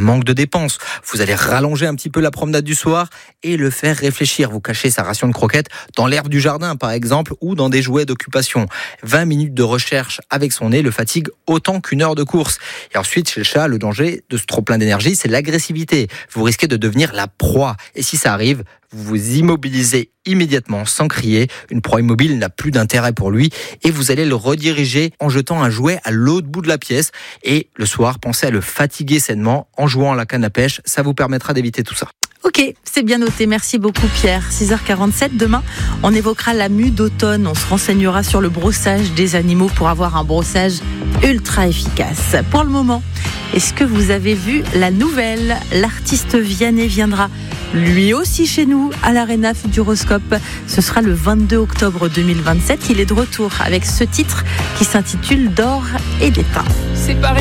manque de dépenses. Vous allez rallonger un petit peu la promenade du soir et le faire réfléchir. Vous cachez sa ration de croquettes dans l'herbe du jardin, par exemple, ou dans des jouets d'occupation. 20 minutes de recherche avec son nez le fatigue autant qu'une heure de course. Et ensuite, chez le chat, le danger de ce trop plein d'énergie, c'est l'agressivité. Vous risquez de devenir la proie. Et si ça arrive, vous vous immobilisez immédiatement sans crier. Une proie immobile n'a plus d'intérêt pour lui et vous allez le rediriger en jetant un jouet à l'autre bout de la pièce. Et le soir, pensez à le fatiguer sainement en jouant à la canne à pêche. Ça vous permettra d'éviter tout ça. Ok, c'est bien noté. Merci beaucoup Pierre. 6h47, demain, on évoquera la mue d'automne. On se renseignera sur le brossage des animaux pour avoir un brossage ultra efficace. Pour le moment, est-ce que vous avez vu la nouvelle ? L'artiste Vianney viendra lui aussi chez nous à l'Arena Futuroscope. Ce sera le 22 octobre 2027. Il est de retour avec ce titre qui s'intitule D'or et d'étain. Séparés